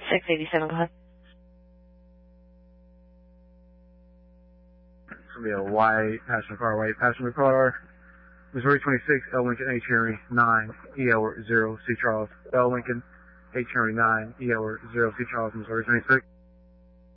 687, go ahead. It's going to be a white passenger car. Missouri 26, L. Lincoln, H. Henry, 9, E. Edward, 0, C. Charles. L. Lincoln, H. Henry, 9, E. Edward, 0, C. Charles, Missouri 26.